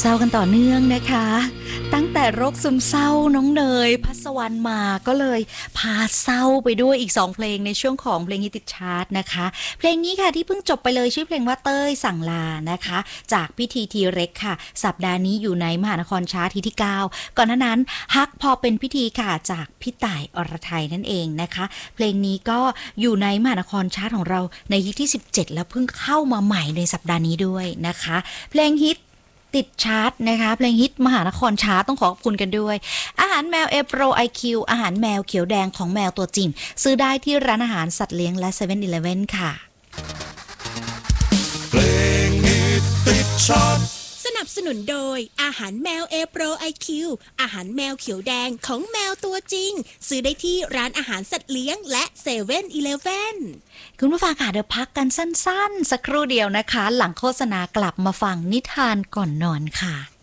เศร้ากันต่อเนื่องนะคะตั้งแต่โรคซึมเศร้าน้องเนยพัสวรรณมาก็เลยพาเศร้าไปด้วยอีก2เพลงในช่วงของเพลงฮิตติดชาร์ตนะคะเพลงนี้ค่ะที่เพิ่งจบไปเลยชื่อเพลงว่าเต้ยสั่งลานะคะจากพิธีทีเร็กค่ะสัปดาห์นี้อยู่ในมหานครชาร์ตที่9ก่อนหน้านั้นฮักพอเป็นพิธีค่ะจากพี่ต่ายอรไทยนั่นเองนะคะเพลงนี้ก็อยู่ในมหานครชาร์ตของเราในฮิตที่17แล้วเพิ่งเข้ามาใหม่ในสัปดาห์นี้ด้วยนะคะเพลงฮิตติดชาร์ตนะคะเพลงฮิตมหานครชาร์ตต้องขอบคุณกันด้วยอาหารแมวเอโปรไอคิวอาหารแมวเขียวแดงของแมวตัวจริงซื้อได้ที่ร้านอาหารสัตว์เลี้ยงและ 7-Eleven ค่ะเพลงฮิตติดชาร์ตสนับสนุนโดยอาหารแมวเอโปรไอคิวอาหารแมวเขียวแดงของแมวตัวจริงซื้อได้ที่ร้านอาหารสัตว์เลี้ยงและ 7-Eleven คุณผู้ฟังค่ะเดี๋ยวพักกันสั้นๆสักครู่เดียวนะคะหลังโฆษณากลับมาฟังนิทานก่อนนอนค่ะ